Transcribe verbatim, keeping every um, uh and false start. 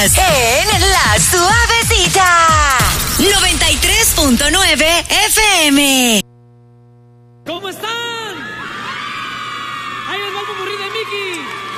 Estás en La Suavecita. noventa y tres punto nueve F M. ¿Cómo están? Ahí les va el popurrí de Mickey.